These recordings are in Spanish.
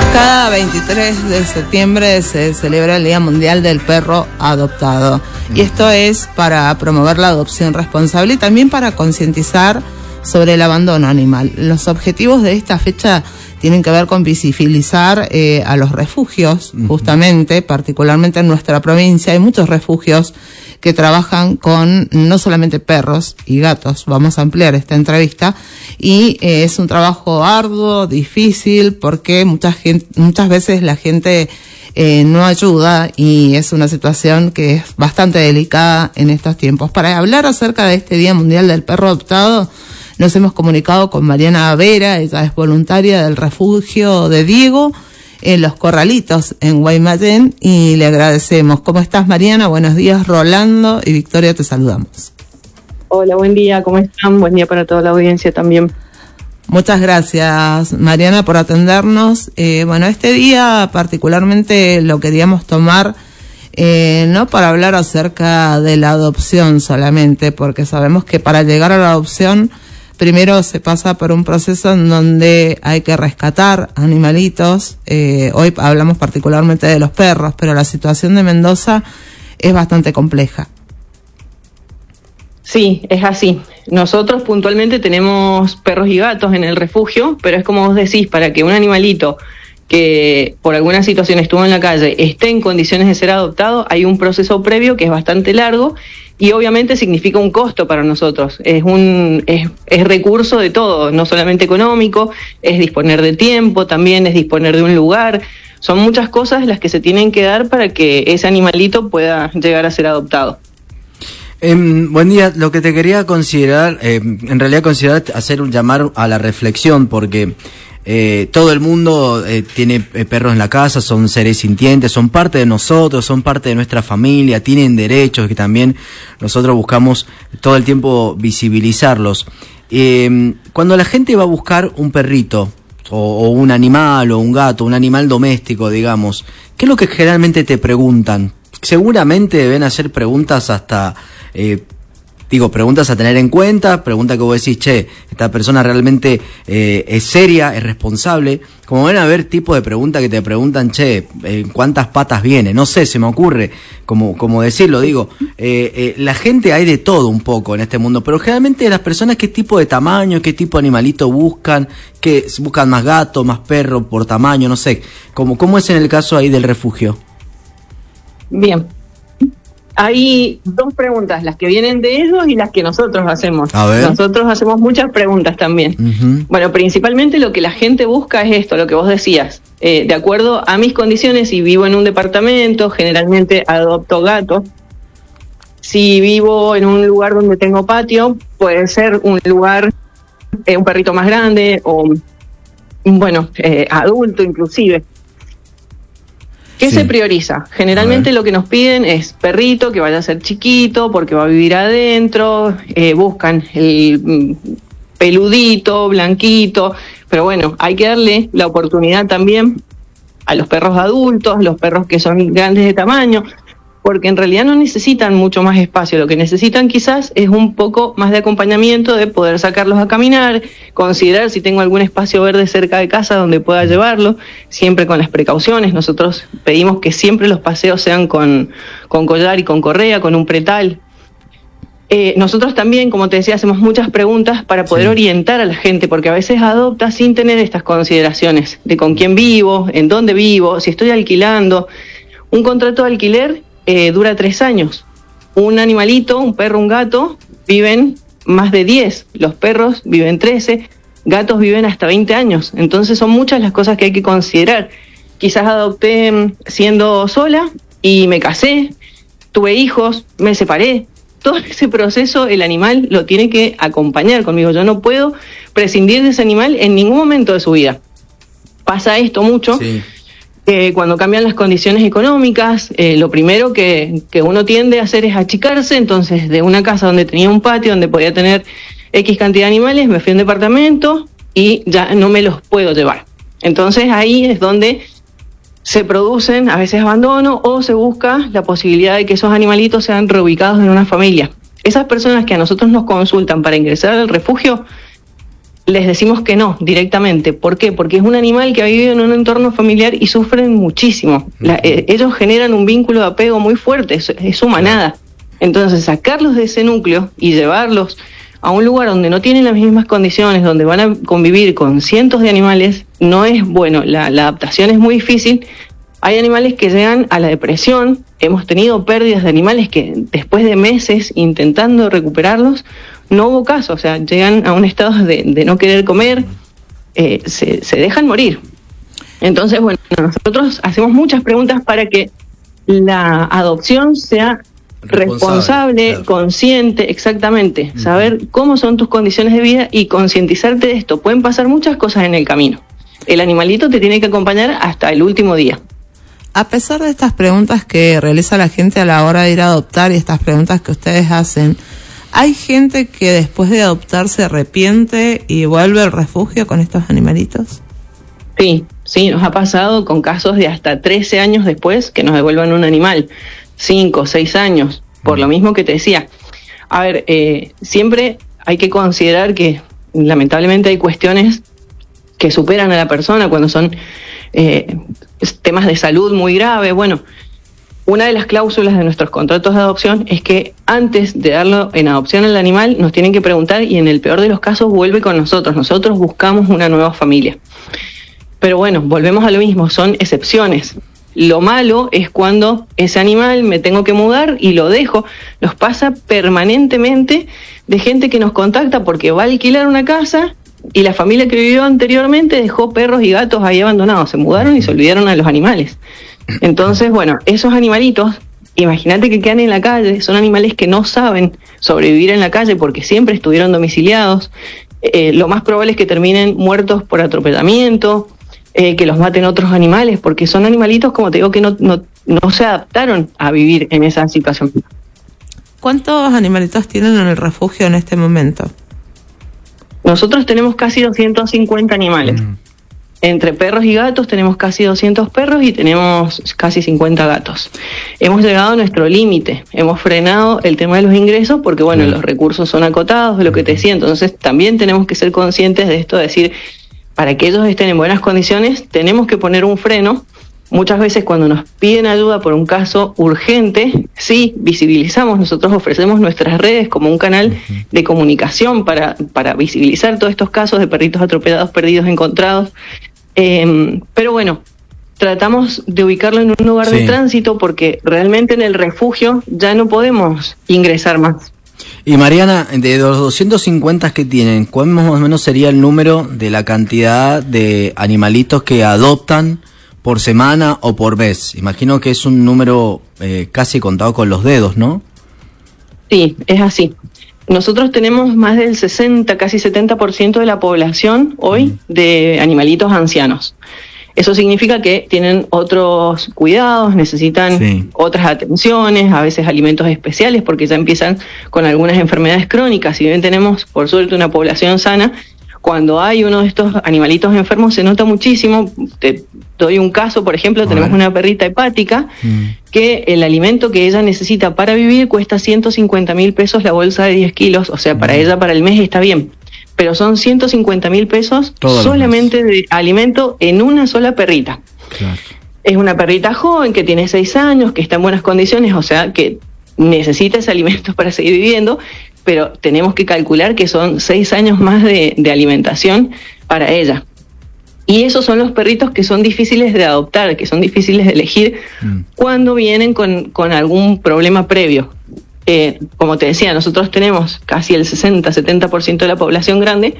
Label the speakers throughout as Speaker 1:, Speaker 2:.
Speaker 1: Cada 23 de septiembre se celebra el Día Mundial del Perro Adoptado. Y esto es para promover la adopción responsable y también para concientizar sobre el abandono animal. Los objetivos de esta fecha tienen que ver con visibilizar a los refugios, justamente, particularmente en nuestra provincia. Hay muchos refugios que trabajan con no solamente perros y gatos, vamos a ampliar esta entrevista, y es un trabajo arduo, difícil, porque muchas veces la gente no ayuda y es una situación que es bastante delicada en estos tiempos. Para hablar acerca de este Día Mundial del Perro Adoptado, nos hemos comunicado con Mariana Vera. Ella es voluntaria del refugio de Diego en Los Corralitos, en Guaymallén, y le agradecemos. ¿Cómo estás, Mariana? Buenos días. Rolando y Victoria te saludamos.
Speaker 2: Hola, buen día, ¿cómo están? Buen día para toda la audiencia también.
Speaker 1: Muchas gracias, Mariana, por atendernos. Bueno, este día particularmente lo queríamos tomar no para hablar acerca de la adopción solamente, porque sabemos que para llegar a la adopción primero se pasa por un proceso en donde hay que rescatar animalitos. Hoy hablamos particularmente de los perros, pero la situación de Mendoza es bastante compleja.
Speaker 2: Sí, es así. Nosotros puntualmente tenemos perros y gatos en el refugio, pero es como vos decís, para que un animalito que por alguna situación estuvo en la calle esté en condiciones de ser adoptado, hay un proceso previo que es bastante largo y obviamente significa un costo para nosotros. Es recurso de todo, no solamente económico, es disponer de tiempo, también es disponer de un lugar. Son muchas cosas las que se tienen que dar para que ese animalito pueda llegar a ser adoptado.
Speaker 3: Buen día. Lo que te quería considerar, en realidad considerar hacer un llamar a la reflexión, porque todo el mundo tiene perros en la casa, son seres sintientes, son parte de nosotros, son parte de nuestra familia, tienen derechos que también nosotros buscamos todo el tiempo visibilizarlos. Cuando la gente va a buscar un perrito o un animal o un gato, un animal doméstico, digamos, ¿qué es lo que generalmente te preguntan? Seguramente deben hacer preguntas hasta... preguntas a tener en cuenta, preguntas que vos decís, che, esta persona realmente es seria, es responsable. Como ven a haber tipos de preguntas que te preguntan, che, ¿cuántas patas viene? No sé, se me ocurre como decirlo, digo, la gente hay de todo un poco en este mundo, pero generalmente las personas, ¿qué tipo de tamaño, qué tipo de animalito buscan? ¿Qué buscan? ¿Más gato, más perro, por tamaño? No sé, ¿cómo es en el caso ahí del refugio?
Speaker 2: Bien. Hay dos preguntas, las que vienen de ellos y las que nosotros hacemos. Nosotros hacemos muchas preguntas también. Bueno, principalmente lo que la gente busca es esto, lo que vos decías. De acuerdo a mis condiciones, si vivo en un departamento, generalmente adopto gatos. Si vivo en un lugar donde tengo patio, puede ser un lugar, un perrito más grande o, adulto inclusive. ¿Qué se prioriza? Generalmente lo que nos piden es perrito, que vaya a ser chiquito, porque va a vivir adentro, buscan el peludito, blanquito, pero bueno, hay que darle la oportunidad también a los perros adultos, los perros que son grandes de tamaño, porque en realidad no necesitan mucho más espacio, lo que necesitan quizás es un poco más de acompañamiento, de poder sacarlos a caminar, considerar si tengo algún espacio verde cerca de casa donde pueda llevarlo, siempre con las precauciones. Nosotros pedimos que siempre los paseos sean con collar y con correa, con un pretal. Nosotros también, como te decía, hacemos muchas preguntas para poder orientar a la gente, porque a veces adopta sin tener estas consideraciones de con quién vivo, en dónde vivo, si estoy alquilando. Un contrato de alquiler dura 3 años. Un animalito, un perro, un gato, viven más de 10. Los perros viven 13, gatos viven hasta 20 años. Entonces son muchas las cosas que hay que considerar. Quizás adopté siendo sola y me casé, tuve hijos, me separé. Todo ese proceso el animal lo tiene que acompañar conmigo. Yo no puedo prescindir de ese animal en ningún momento de su vida. Pasa esto mucho. Sí. Cuando cambian las condiciones económicas, lo primero que uno tiende a hacer es achicarse. Entonces, de una casa donde tenía un patio, donde podía tener X cantidad de animales, me fui a un departamento y ya no me los puedo llevar. Entonces, ahí es donde se producen a veces abandono o se busca la posibilidad de que esos animalitos sean reubicados en una familia. Esas personas que a nosotros nos consultan para ingresar al refugio, les decimos que no, directamente. ¿Por qué? Porque es un animal que ha vivido en un entorno familiar y sufren muchísimo. Ellos generan un vínculo de apego muy fuerte, es su manada. Entonces, sacarlos de ese núcleo y llevarlos a un lugar donde no tienen las mismas condiciones, donde van a convivir con cientos de animales, no es bueno. La adaptación es muy difícil. Hay animales que llegan a la depresión. Hemos tenido pérdidas de animales que después de meses intentando recuperarlos, no hubo caso. O sea, llegan a un estado de no querer comer, se dejan morir. Entonces, bueno, nosotros hacemos muchas preguntas para que la adopción sea responsable, claro, consciente, exactamente. Saber cómo son tus condiciones de vida y concientizarte de esto. Pueden pasar muchas cosas en el camino. El animalito te tiene que acompañar hasta el último día.
Speaker 1: A pesar de estas preguntas que realiza la gente a la hora de ir a adoptar y estas preguntas que ustedes hacen, ¿hay gente que después de adoptar se arrepiente y vuelve al refugio con estos animalitos?
Speaker 2: Sí, nos ha pasado con casos de hasta 13 años después que nos devuelvan un animal, 5, 6 años, por lo mismo que te decía. A ver, siempre hay que considerar que lamentablemente hay cuestiones que superan a la persona cuando son temas de salud muy graves. Bueno, una de las cláusulas de nuestros contratos de adopción es que antes de darlo en adopción al animal nos tienen que preguntar y en el peor de los casos vuelve con nosotros. Nosotros buscamos una nueva familia. Pero bueno, volvemos a lo mismo, son excepciones. Lo malo es cuando ese animal me tengo que mudar y lo dejo. Nos pasa permanentemente de gente que nos contacta porque va a alquilar una casa y la familia que vivió anteriormente dejó perros y gatos ahí abandonados. Se mudaron y se olvidaron a los animales. Entonces, bueno, esos animalitos, imagínate que quedan en la calle, son animales que no saben sobrevivir en la calle porque siempre estuvieron domiciliados. Lo más probable es que terminen muertos por atropellamiento, que los maten otros animales, porque son animalitos, como te digo, que no se adaptaron a vivir en esa situación.
Speaker 1: ¿Cuántos animalitos tienen en el refugio en este momento?
Speaker 2: Nosotros tenemos casi 250 animales. Entre perros y gatos tenemos casi 200 perros y tenemos casi 50 gatos. Hemos llegado a nuestro límite, hemos frenado el tema de los ingresos porque, bueno, los recursos son acotados, de lo que te decía. Entonces también tenemos que ser conscientes de esto, de decir, para que ellos estén en buenas condiciones, tenemos que poner un freno. Muchas veces cuando nos piden ayuda por un caso urgente, sí, visibilizamos, nosotros ofrecemos nuestras redes como un canal de comunicación para visibilizar todos estos casos de perritos atropellados, perdidos, encontrados. Pero bueno, tratamos de ubicarlo en un lugar de tránsito porque realmente en el refugio ya no podemos ingresar más.
Speaker 3: Y Mariana, de los 250 que tienen, ¿cuál más o menos sería el número de la cantidad de animalitos que adoptan por semana o por mes? Imagino que es un número casi contado con los dedos, ¿no?
Speaker 2: Sí, es así. Nosotros tenemos más del 60, casi 70% de la población hoy de animalitos ancianos. Eso significa que tienen otros cuidados, necesitan otras atenciones, a veces alimentos especiales, porque ya empiezan con algunas enfermedades crónicas. Si bien tenemos, por suerte, una población sana, cuando hay uno de estos animalitos enfermos se nota muchísimo. Te doy un caso, por ejemplo, tenemos una perrita hepática que el alimento que ella necesita para vivir cuesta 150.000 pesos la bolsa de 10 kilos, o sea, para ella, para el mes está bien. Pero son 150.000 pesos solamente de alimento en una sola perrita. Claro. Es una perrita joven que tiene 6 años, que está en buenas condiciones, o sea, que necesita ese alimento para seguir viviendo, pero tenemos que calcular que son 6 años más de alimentación para ella. Y esos son los perritos que son difíciles de adoptar, que son difíciles de elegir cuando vienen con algún problema previo. Como te decía, nosotros tenemos casi el 60-70% de la población grande,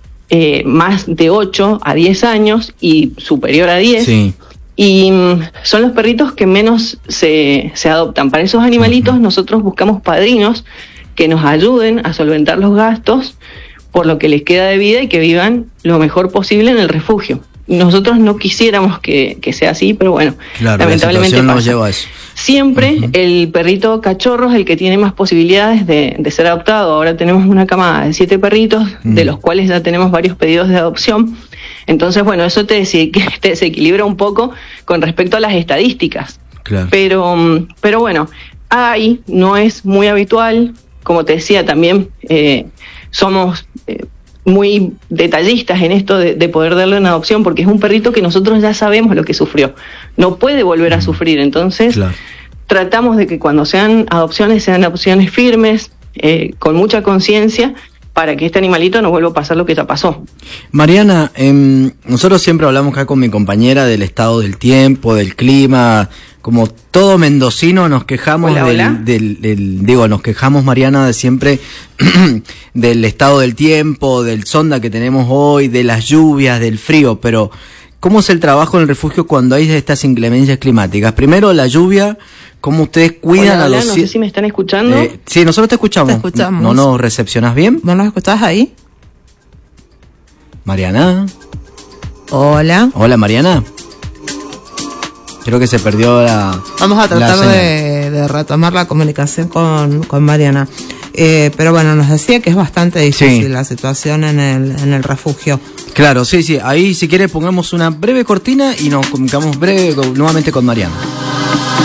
Speaker 2: más de 8 a 10 años y superior a 10. Sí. Y son los perritos que menos se adoptan. Para esos animalitos nosotros buscamos padrinos que nos ayuden a solventar los gastos por lo que les queda de vida y que vivan lo mejor posible en el refugio. Nosotros no quisiéramos que sea así, pero bueno, claro, lamentablemente
Speaker 3: nos lleva a eso.
Speaker 2: Siempre el perrito cachorro es el que tiene más posibilidades de ser adoptado. Ahora tenemos una camada de 7 perritos, de los cuales ya tenemos varios pedidos de adopción. Entonces, bueno, eso te desequilibra un poco con respecto a las estadísticas. Claro. Pero bueno, no es muy habitual. Como te decía, también somos muy detallistas en esto de poder darle una adopción, porque es un perrito que nosotros ya sabemos lo que sufrió, no puede volver a sufrir. Entonces tratamos de que cuando sean adopciones firmes, con mucha conciencia, para que este animalito no vuelva a pasar lo que ya pasó.
Speaker 3: Mariana, nosotros siempre hablamos acá con mi compañera del estado del tiempo, del clima, como todo mendocino nos quejamos nos quejamos, Mariana, de siempre del estado del tiempo, del sonda que tenemos hoy, de las lluvias, del frío, pero ¿cómo es el trabajo en el refugio cuando hay estas inclemencias climáticas? Primero la lluvia, ¿cómo ustedes cuidan a los...
Speaker 2: No sé si me están escuchando.
Speaker 3: Sí, nosotros te escuchamos.
Speaker 1: Te escuchamos.
Speaker 3: ¿No nos recepcionás bien?
Speaker 1: ¿Vos nos escuchás ahí?
Speaker 3: Mariana.
Speaker 1: Hola.
Speaker 3: Hola, Mariana. Creo que se perdió la...
Speaker 1: Vamos a tratar de retomar la comunicación con Mariana. Pero bueno, nos decía que es bastante difícil la situación en el refugio.
Speaker 3: Claro, sí. Ahí, si quiere, pongamos una breve cortina y nos comunicamos nuevamente con Mariana.